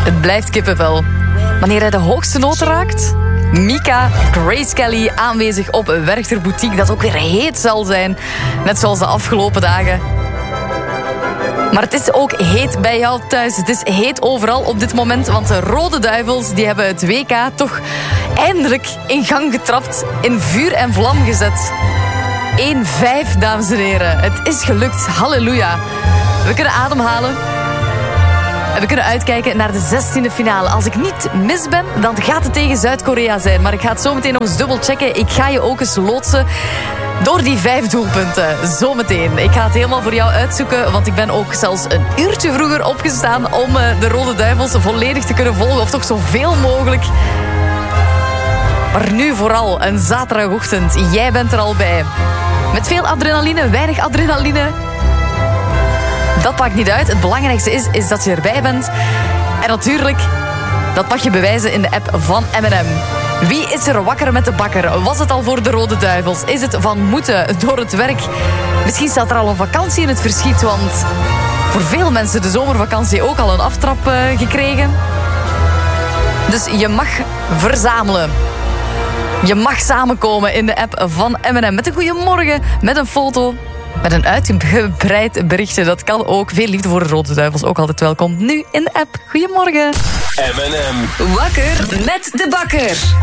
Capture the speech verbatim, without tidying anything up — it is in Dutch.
Het blijft kippenvel. Wanneer hij de hoogste noten raakt... Mika, Grace Kelly aanwezig op Werchter Boutique, dat ook weer heet zal zijn. Net zoals de afgelopen dagen. Maar het is ook heet bij jou thuis. Het is heet overal op dit moment, want de Rode Duivels die hebben het W K toch eindelijk in gang getrapt, in vuur en vlam gezet. één vijf, dames en heren. Het is gelukt. Halleluja. We kunnen ademhalen. En we kunnen uitkijken naar de zestiende finale. Als ik niet mis ben, dan gaat het tegen Zuid-Korea zijn. Maar ik ga het zo meteen nog eens dubbel checken. Ik ga je ook eens loodsen door die vijf doelpunten. Zometeen. Ik ga het helemaal voor jou uitzoeken. Want ik ben ook zelfs een uurtje vroeger opgestaan om de Rode Duivels volledig te kunnen volgen. Of toch zoveel mogelijk. Maar nu vooral een zaterdagochtend. Jij bent er al bij. Met veel adrenaline, weinig adrenaline. Dat maakt niet uit. Het belangrijkste is, is dat je erbij bent. En natuurlijk, dat mag je bewijzen in de app van M en M. Wie is er wakker met de bakker? Was het al voor de Rode Duivels? Is het van moeten door het werk? Misschien staat er al een vakantie in het verschiet, want voor veel mensen de zomervakantie ook al een aftrap uh, gekregen. Dus je mag verzamelen. Je mag samenkomen in de app van M en M met een goeiemorgen, met een foto, met een uitgebreid berichtje. Dat kan ook. Veel liefde voor de Rode Duivels, ook altijd welkom. Nu in de app. Goeiemorgen. M en M. Wakker met de bakker.